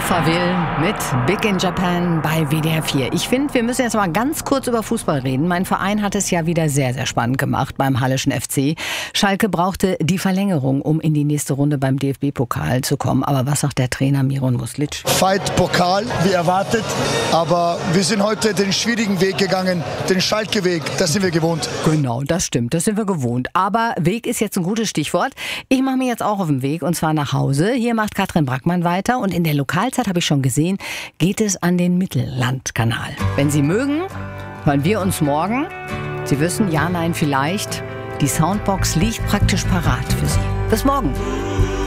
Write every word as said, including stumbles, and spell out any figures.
Alphaville mit Big in Japan bei W D R vier. Ich finde, wir müssen jetzt mal ganz kurz über Fußball reden. Mein Verein hat es ja wieder sehr, sehr spannend gemacht beim Halleschen F C. Schalke brauchte die Verlängerung, um in die nächste Runde beim D F B-Pokal zu kommen. Aber was sagt der Trainer Miron Muslic? Fight Pokal, wie erwartet. Aber wir sind heute den schwierigen Weg gegangen, den Schalke-Weg. Das sind wir gewohnt. Genau, das stimmt. Das sind wir gewohnt. Aber Weg ist jetzt ein gutes Stichwort. Ich mache mich jetzt auch auf den Weg und zwar nach Hause. Hier macht Katrin Brackmann weiter und in der Lokalzeit, habe ich schon gesehen, geht es an den Mittellandkanal. Wenn Sie mögen, hören wir uns morgen. Sie wissen, ja, nein, vielleicht. Die Soundbox liegt praktisch parat für Sie. Bis morgen.